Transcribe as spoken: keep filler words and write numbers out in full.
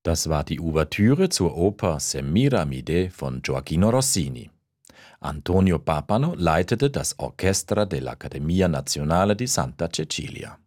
Das war die Ouvertüre zur Oper Semiramide von Gioachino Rossini. Antonio Pappano leitete das Orchestra dell'Accademia Nazionale di Santa Cecilia.